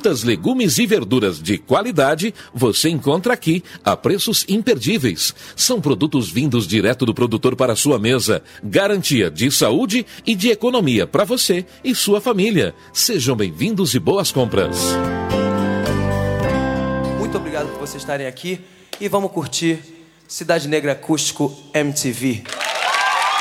Frutas, legumes e verduras de qualidade você encontra aqui a preços imperdíveis. São produtos vindos direto do produtor para a sua mesa. Garantia de saúde e de economia para você e sua família. Sejam bem-vindos e boas compras. Muito obrigado por vocês estarem aqui e vamos curtir Cidade Negra Acústico MTV.